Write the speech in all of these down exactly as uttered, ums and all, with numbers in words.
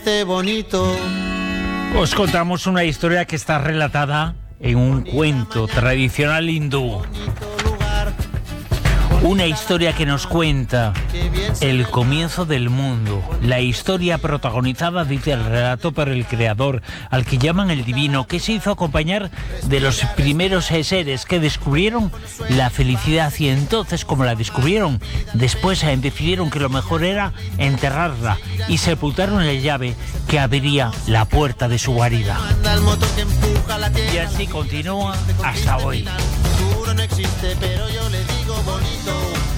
Bonito. Os contamos una historia que está relatada en un cuento tradicional hindú. Una historia que nos cuenta el comienzo del mundo. La historia protagonizada, dice el relato, por el creador, al que llaman el divino, que se hizo acompañar de los primeros seres que descubrieron la felicidad, y entonces, como la descubrieron, después eh, decidieron que lo mejor era enterrarla y sepultaron la llave que abriría la puerta de su guarida. Y así continúa hasta hoy. No existe, pero yo le digo bonito.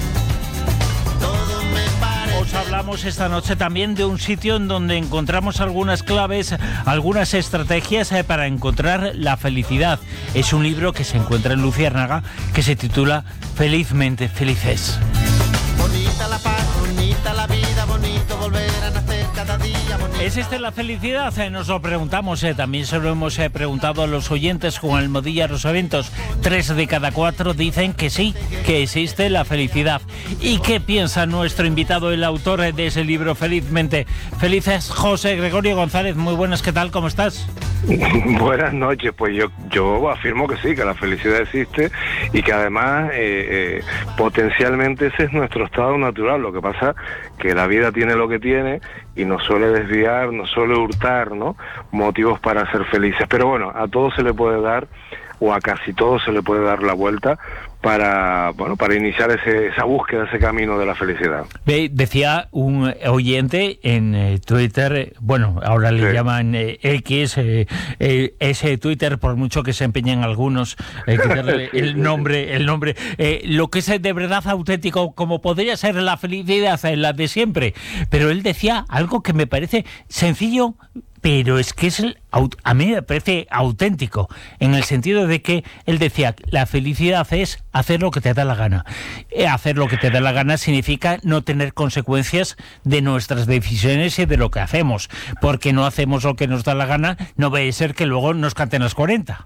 Todo me parece. Os hablamos esta noche también de un sitio en donde encontramos algunas claves, algunas estrategias eh, para encontrar la felicidad. Es un libro que se encuentra en Luciérnaga, que se titula Felizmente Felices. Bonita la paz, bonita la vida, bonito volver a nacer cada día. Bonito. ¿Es esta la felicidad? Eh, nos lo preguntamos, eh. también se lo hemos eh, preguntado a los oyentes con Almodilla Rosaventos. Tres de cada cuatro dicen que sí, que existe la felicidad. ¿Y qué piensa nuestro invitado, el autor eh, de ese libro, Felizmente Felices? José Gregorio González, muy buenas, ¿qué tal? ¿Cómo estás? Buenas noches, pues yo yo afirmo que sí, que la felicidad existe y que además eh, eh, potencialmente ese es nuestro estado natural. Lo que pasa que la vida tiene lo que tiene y nos suele desviar, nos suele hurtar, ¿no?, motivos para ser felices. Pero bueno, a todo se le puede dar, o a casi todo se le puede dar la vuelta para, bueno, para iniciar ese, esa búsqueda, ese camino de la felicidad. Decía un oyente en eh, Twitter, eh, bueno, ahora le sí. llaman eh, X, eh, eh, ese Twitter, por mucho que se empeñen algunos, eh, quitarle sí, el sí, nombre, sí. el nombre, eh, lo que es de verdad auténtico, como podría ser la felicidad, eh, la de siempre. Pero él decía algo que me parece sencillo, pero es que es el, a mí me parece auténtico, en el sentido de que él decía, la felicidad es hacer lo que te da la gana. Hacer lo que te da la gana significa no tener consecuencias de nuestras decisiones y de lo que hacemos, porque no hacemos lo que nos da la gana, no va a ser que luego nos canten las cuarenta.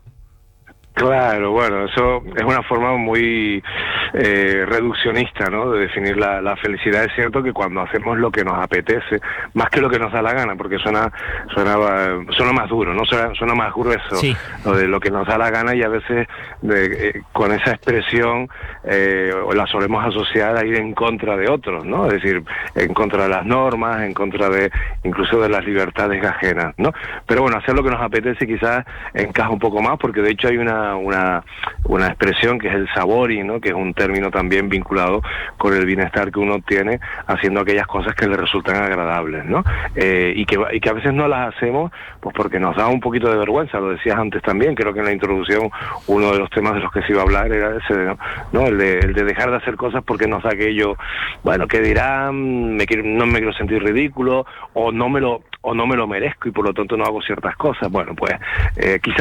Claro, bueno, eso es una forma muy eh, reduccionista, ¿no?, de definir la, la felicidad. Es cierto que cuando hacemos lo que nos apetece, más que lo que nos da la gana, porque suena suena, suena más duro, no suena, suena más grueso, sí. lo de lo que nos da la gana, y a veces de, eh, con esa expresión eh, la solemos asociar a ir en contra de otros, ¿no? Es decir, en contra de las normas, en contra de incluso de las libertades ajenas, ¿no? Pero bueno, hacer lo que nos apetece quizás encaja un poco más, porque de hecho hay una una una expresión que es el sabori, ¿no?, que es un término también vinculado con el bienestar que uno tiene haciendo aquellas cosas que le resultan agradables, ¿no? Eh, y que y que a veces no las hacemos pues porque nos da un poquito de vergüenza. Lo decías antes también, creo que en la introducción uno de los temas de los que se iba a hablar era ese, ¿no? ¿no? El de, el de dejar de hacer cosas porque nos da aquello, bueno, que dirán, me quiero, no me quiero sentir ridículo, o no me lo o no me lo merezco y por lo tanto no hago ciertas cosas. Bueno, pues eh, quizás